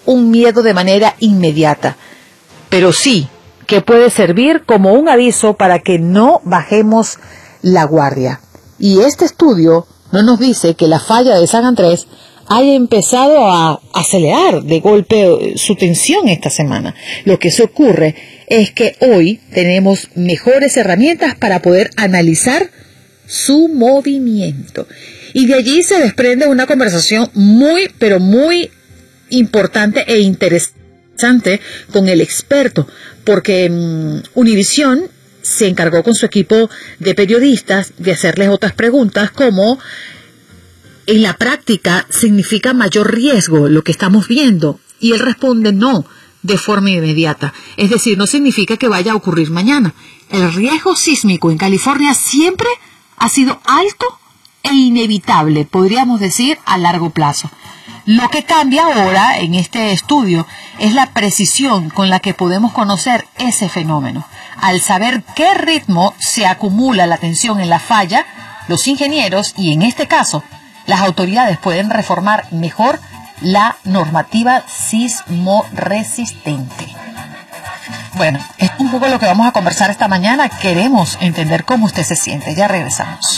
un miedo de manera inmediata, pero sí que puede servir como un aviso para que no bajemos la guardia. Y este estudio no nos dice que la falla de San Andrés haya empezado a acelerar de golpe su tensión esta semana. Lo que se ocurre es que hoy tenemos mejores herramientas para poder analizar su movimiento. Y de allí se desprende una conversación muy, pero muy importante e interesante con el experto, porque Univisión se encargó con su equipo de periodistas de hacerles otras preguntas como: ¿en la práctica significa mayor riesgo lo que estamos viendo? Y él responde no, de forma inmediata. Es decir, no significa que vaya a ocurrir mañana. El riesgo sísmico en California siempre ha sido alto e inevitable, podríamos decir, a largo plazo. Lo que cambia ahora en este estudio es la precisión con la que podemos conocer ese fenómeno. Al saber qué ritmo se acumula la tensión en la falla, los ingenieros, y en este caso, las autoridades, pueden reformar mejor la normativa sismoresistente. Bueno, es un poco lo que vamos a conversar esta mañana. Queremos entender cómo usted se siente. Ya regresamos.